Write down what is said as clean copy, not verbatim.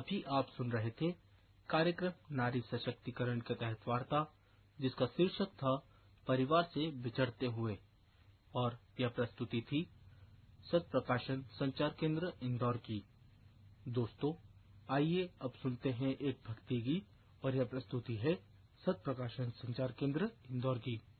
अभी आप सुन रहे थे कार्यक्रम नारी सशक्तिकरण के तहत वार्ता, जिसका शीर्षक था परिवार से बिछड़ते हुए, और यह प्रस्तुति थी सत प्रकाशन संचार केंद्र इंदौर की। दोस्तों, आइए अब सुनते हैं एक भक्ति गीत, और यह प्रस्तुति है सत प्रकाशन संचार केंद्र इंदौर की।